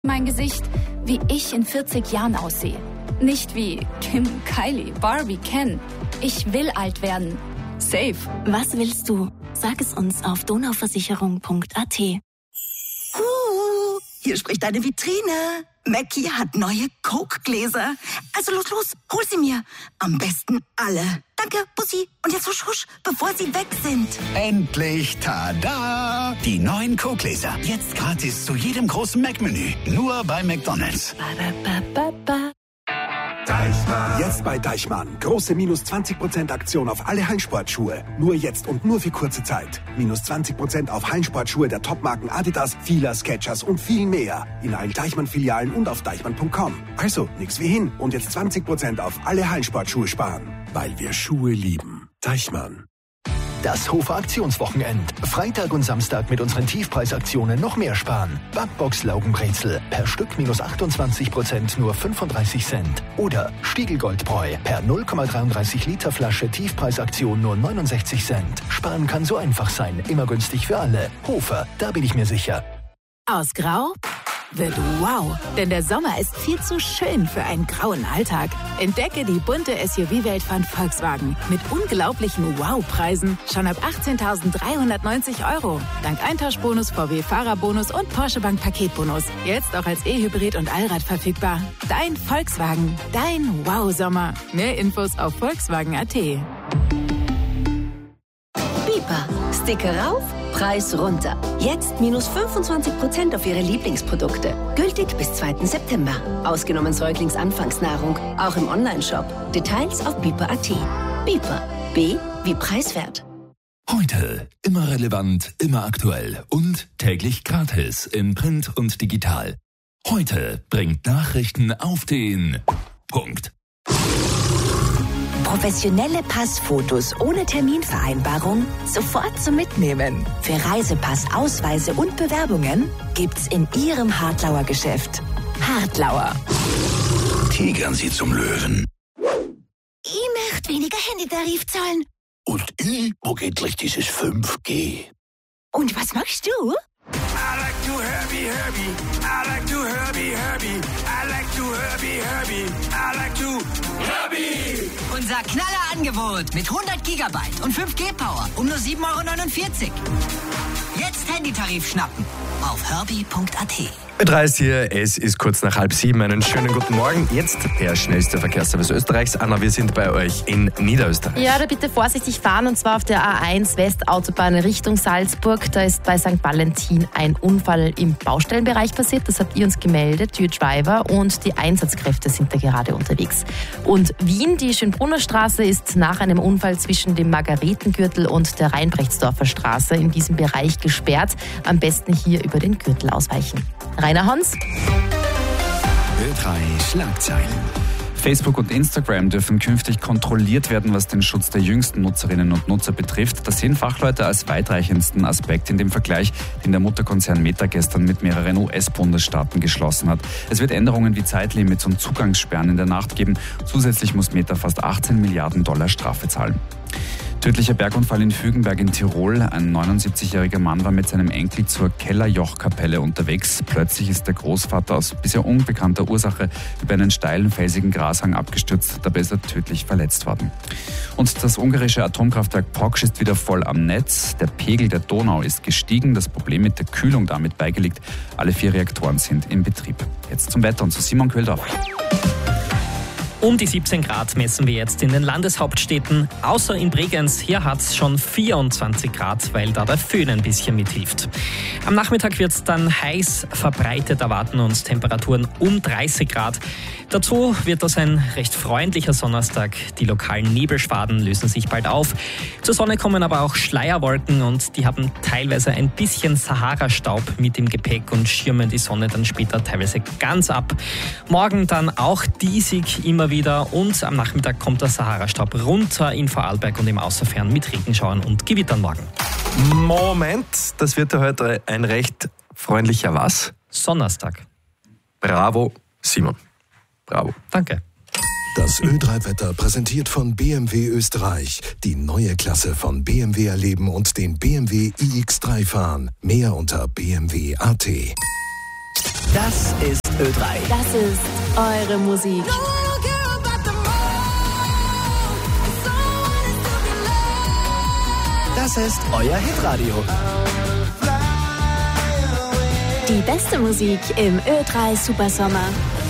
Mein Gesicht, wie ich in 40 Jahren aussehe. Nicht wie Kim, Kylie, Barbie, Ken. Ich will alt werden. Safe. Was willst du? Sag es uns auf donauversicherung.at. Hier spricht eine Vitrine. Mackie hat neue Coke-Gläser. Also los, hol sie mir. Am besten alle. Danke, Bussi. Und jetzt husch, husch, bevor sie weg sind. Endlich, tada! Die neuen Coke-Gläser. Jetzt gratis zu jedem großen Mac-Menü. Nur bei McDonald's. Jetzt bei Deichmann. Große minus 20% Aktion auf alle Hallensportschuhe. Nur jetzt und nur für kurze Zeit. Minus 20% auf Hallensportschuhe der Topmarken Adidas, Fila, Skechers und viel mehr. In allen Deichmann-Filialen und auf deichmann.com. Also, nix wie hin. Und jetzt 20% auf alle Hallensportschuhe sparen. Weil wir Schuhe lieben. Deichmann. Das Hofer Aktionswochenend. Freitag und Samstag mit unseren Tiefpreisaktionen noch mehr sparen. Backbox Laugenbrezel per Stück minus 28%, nur 35 Cent. Oder Stiegelgoldbräu per 0,33 Liter Flasche Tiefpreisaktion nur 69 Cent. Sparen kann so einfach sein, immer günstig für alle. Hofer, da bin ich mir sicher. Aus Grau wird wow, denn der Sommer ist viel zu schön für einen grauen Alltag. Entdecke die bunte SUV-Welt von Volkswagen mit unglaublichen Wow-Preisen schon ab 18.390 €. Dank Eintauschbonus, VW-Fahrerbonus und Porsche Bank Paketbonus. Jetzt auch als E-Hybrid und Allrad verfügbar. Dein Volkswagen, dein Wow-Sommer. Mehr Infos auf Volkswagen.at. Biper. Sticker rauf, Preis runter. Jetzt minus 25% auf Ihre Lieblingsprodukte. Gültig bis 2. September. Ausgenommen Säuglingsanfangsnahrung. Auch im Onlineshop. Details auf biper.at. Biper. B wie preiswert. Heute immer relevant, immer aktuell und täglich gratis in Print und digital. Heute bringt Nachrichten auf den Punkt. Professionelle Passfotos ohne Terminvereinbarung sofort zum Mitnehmen. Für Reisepass, Ausweise und Bewerbungen gibt's in Ihrem Hartlauer Geschäft. Hartlauer. Tigern Sie zum Löwen. Ich möchte weniger Handytarif zahlen. Und wo geht gleich dieses 5G? Und was machst du? I like to Herbie. I like to Herbie. I like to Herbie. I like to Herbie. Unser Knallerangebot mit 100 Gigabyte und 5G-Power um nur 7,49 €. Jetzt Handytarif schnappen auf herbie.at. Mit hier, es ist kurz nach 6:30. Einen schönen guten Morgen. Jetzt der schnellste Verkehrsservice Österreichs. Anna, wir sind bei euch in Niederösterreich. Ja, da bitte vorsichtig fahren, und zwar auf der A1 Westautobahn Richtung Salzburg. Da ist bei St. Valentin ein Unfall im Baustellenbereich passiert. Das habt ihr uns gemeldet, Your Driver, und die Einsatzkräfte sind da gerade unterwegs. Und Wien, die Schönbrunner Straße ist nach einem Unfall zwischen dem Margaretengürtel und der Reinbrechtsdorfer Straße in diesem Bereich gesperrt. Am besten hier über den Gürtel ausweichen. Rainer Hans. Ö3 Schlagzeilen. Facebook und Instagram dürfen künftig kontrolliert werden, was den Schutz der jüngsten Nutzerinnen und Nutzer betrifft. Das sehen Fachleute als weitreichendsten Aspekt in dem Vergleich, den der Mutterkonzern Meta gestern mit mehreren US-Bundesstaaten geschlossen hat. Es wird Änderungen wie Zeitlimits und Zugangssperren in der Nacht geben. Zusätzlich muss Meta fast 18 Milliarden $ Strafe zahlen. Tödlicher Bergunfall in Fügenberg in Tirol. Ein 79-jähriger Mann war mit seinem Enkel zur Kellerjochkapelle unterwegs. Plötzlich ist der Großvater aus bisher unbekannter Ursache über einen steilen, felsigen Grashang abgestürzt. Dabei ist er tödlich verletzt worden. Und das ungarische Atomkraftwerk Paks ist wieder voll am Netz. Der Pegel der Donau ist gestiegen, das Problem mit der Kühlung damit beigelegt. Alle 4 Reaktoren sind in Betrieb. Jetzt zum Wetter und zu Simon Köhldorf. Um die 17 Grad messen wir jetzt in den Landeshauptstädten. Außer in Bregenz, hier hat es schon 24 Grad, weil da der Föhn ein bisschen mithilft. Am Nachmittag wird es dann heiß, verbreitet erwarten uns Temperaturen um 30 Grad. Dazu wird das ein recht freundlicher Donnerstag. Die lokalen Nebelschwaden lösen sich bald auf. Zur Sonne kommen aber auch Schleierwolken und die haben teilweise ein bisschen Sahara-Staub mit im Gepäck und schirmen die Sonne dann später teilweise ganz ab. Morgen dann auch diesig immer wieder und am Nachmittag kommt der Sahara-Staub runter in Vorarlberg und im Außerfern mit Regenschauern und Gewittern morgen. Moment, das wird ja heute ein recht freundlicher was? Donnerstag. Bravo, Simon. Bravo. Danke. Das Ö3-Wetter präsentiert von BMW Österreich. Die neue Klasse von BMW erleben und den BMW iX3 fahren. Mehr unter bmw.at. Das ist Ö3. Das ist eure Musik. Das ist euer Hitradio. Die beste Musik im Ö3 Supersommer.